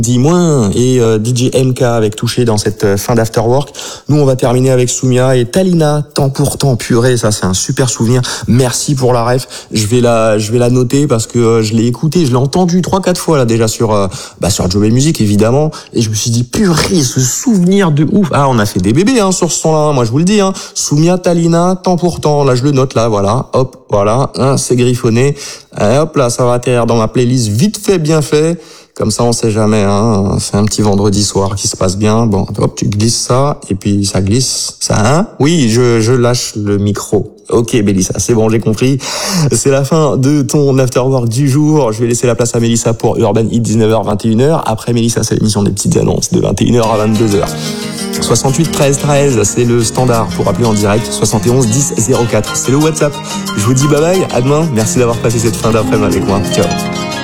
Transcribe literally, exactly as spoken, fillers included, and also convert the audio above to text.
Dis-moins et euh, D J M K avec Touché dans cette euh, fin d'Afterwork. Nous, on va terminer avec Soumia et Talina, temps pour temps, purée, ça c'est un super souvenir. Merci pour la ref. Je vais la, je vais la noter parce que euh, je l'ai écouté, je l'ai entendu trois, quatre fois là déjà sur, euh, bah sur Joe Music évidemment. Et je me suis dit purée, ce souvenir de ouf. Ah, on a fait des bébés hein sur ce son-là. Hein, moi, je vous le dis. Hein. Soumia, Talina, temps pour temps. Là, je le note là, voilà. Hop, voilà. Hein, c'est griffonné. Et hop là, ça va atterrir dans ma playlist. Vite fait, bien fait. Comme ça, on sait jamais, hein. C'est un petit vendredi soir qui se passe bien. Bon, hop, tu glisses ça, et puis ça glisse. Ça, hein? Oui, je, je lâche le micro. Ok, Mélissa, c'est bon, j'ai compris. C'est la fin de ton afterwork du jour. Je vais laisser la place à Mélissa pour Urban Hit dix-neuf heures vingt et une heures. Après Mélissa, c'est l'émission des petites annonces de vingt et une heures à vingt-deux heures. soixante-huit treize treize, c'est le standard pour appeler en direct. soixante et onze dix zéro quatre, c'est le WhatsApp. Je vous dis bye bye, à demain. Merci d'avoir passé cette fin d'après-midi avec moi. Ciao.